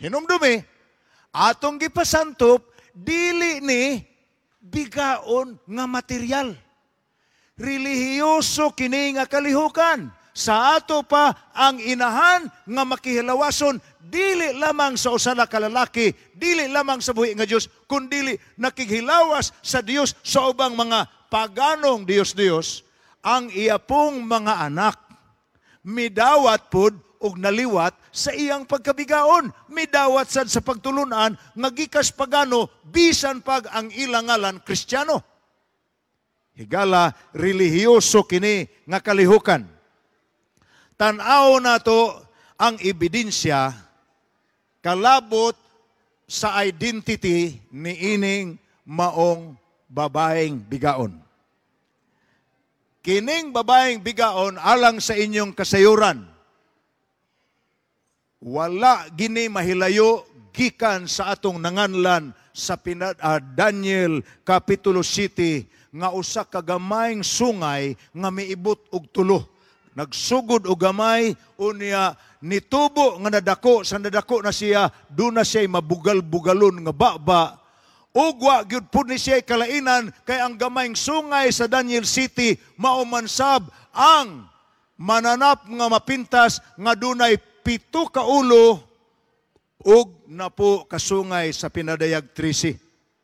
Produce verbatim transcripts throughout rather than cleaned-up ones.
Hinumdumi, atong gipasantop, dili ni bigaon nga material. Relihiyoso kini nga kalihukan. Sa ato pa ang inahan nga makihilawason, dili lamang sa usala ka lalaki, dili lamang sa buhi nga Dios, kundili nakighilawas sa Dios sa ubang mga paganong Dios-Dios, ang iya pong mga anak midawat pud og naliwat sa iyang pagkabigaon, midawat sad sa pagtulunan nga gikas pagano bisan pag ang ilang ngalan Kristiyano. Higala relihiyoso kini nga kalihukan. Tan-aw nato ang ebidensya kalabot sa identity ni ining maong babaeng bigaon. Kining babaeng bigaon alang sa inyong kasayuran, wala gini mahilayo gikan sa atong nanganlan sa pinad, uh, Daniel Kapitulo siete nga usa ka gamayng sungay nga miibot og tulo. Nagsugod og gamay unya nitubo nga nadako sa nadako na siya duna siya mabugal-bugalon nga baba. Ug wa gyud pud ni siya kalainan kay ang gamayng sungay sa Daniel City maumansab ang mananap nga mapintas nga dunay pito ka ulo ug napo kasungay sa pinadayag trisi.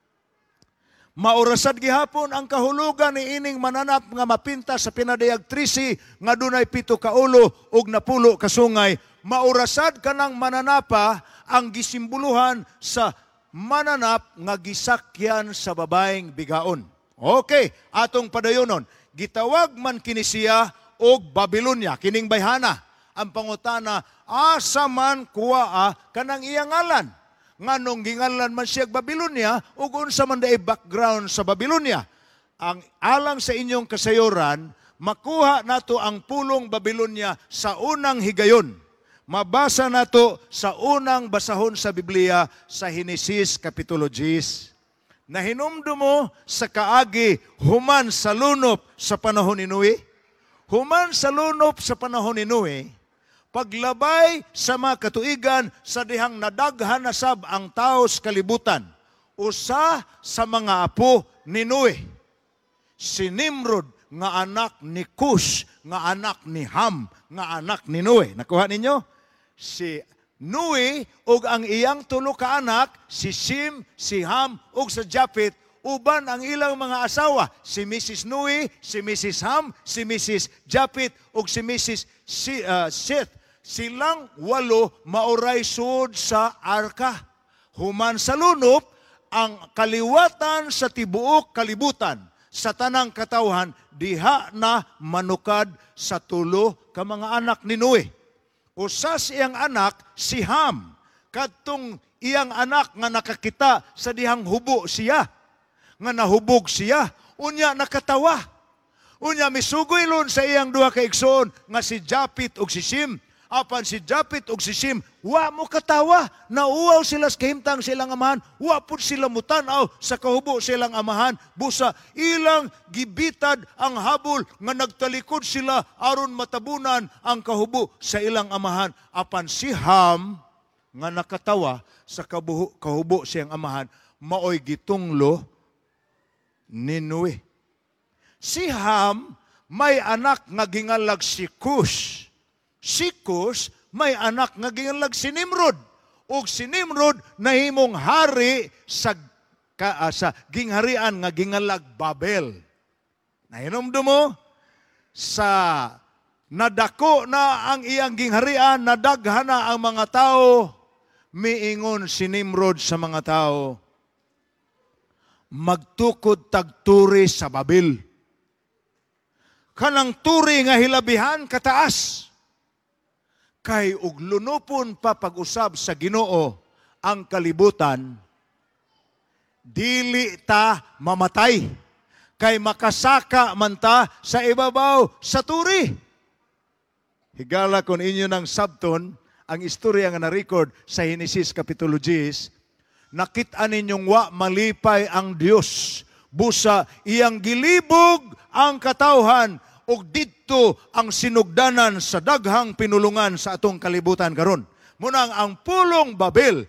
Maurasad gihapon ang kahulugan ni ining mananap nga mapintas sa pinadayag trisi nga dunay pito ka ulo ug napulo kasungay. Maurasad kanang mananapa ang gisimbuluhan sa mananap nga gisakyan sa babaeng bigaon. Okay, atong padayonon. Gitawag man kini siya og Babilonia, kining bayhana. Ang pangutana, asa man kuwaa kanang iyang ngalan? Nganong gingalan man siya Babilonia ug unsa man daay background sa Babilonia. Ang alang sa inyong kasayuran, makuha nato ang pulong Babilonia sa unang higayon. Mabasa nato sa unang basahon sa Biblia sa Henesis Kapitulo ten. Na hinumdumo sa kaagi human sa lunop sa panahon ni Noe. Human sa lunop sa panahon ni Noe, paglabay sa mga katuigan sa dihang nadaghan na sab ang tao sa kalibutan, usa sa mga apo ni Noe, si Nimrod nga anak ni Cush, nga anak ni Ham, nga anak ni Noe. Nakuha ninyo? Si Noe ug ang iyang tulo ka anak, si Sim, si Ham ug sa Japhet, uban ang ilang mga asawa, si Missus Noe, si Missus Ham, si Missus Japhet ug si Missus Si, uh, Seth. Silang walo mauray sud sa arka. Human sa lunop, ang kaliwatan sa tibuok kalibutan, sa tanang katawhan, diha na manukad sa tulo ka mga anak ni Noe. Usa siyang anak, si Ham, kadtong iyang anak nga nakakita sa dihang hubo siya, nga nahubog siya, unya nakatawa. Unya misugoylon sa iyang duha ka igsoon nga si Japhet ug si Sim. Apan si Japhet ug si Sim, wa mo katawa, nauwaw sila sa kahimtang silang amahan, wa pud sila mutanaw sa kahubo silang amahan, busa ilang gibitad ang habol nga nagtalikod sila aron matabunan ang kahubo sa ilang amahan. Apan si Ham nga nakatawa sa kabuho, kahubo siyang amahan, maoy gitunglo ni Noe. Si Ham may anak nga gingalag si Cush. Si Cush may anak nga gingalag si Nimrod. Ug si Nimrod nahimong hari sa, ka, uh, sa gingharian nga gingalag Babel. Nahinomdom mo? Sa nadako na ang iyang gingharian, nadaghan na ang mga tao, miingon si Nimrod sa mga tao, magtukod tagturi sa Babel. Kanang turi nga hilabihan kataas. Kay ug lunupon pa pag-usab sa Ginoo ang kalibutan, dili ta mamatay. Kay makasaka man ta sa ibabaw sa turi. Higala kon inyo ng sabton, ang istorya nga na-record sa Henesis Kapitulo ten, nakita ninyong wa malipay ang Dios. Busa iyang gilibog ang katawhan ug didto ang sinugdanan sa daghang pinulungan sa atong kalibutan karon. Munang ang pulong Babel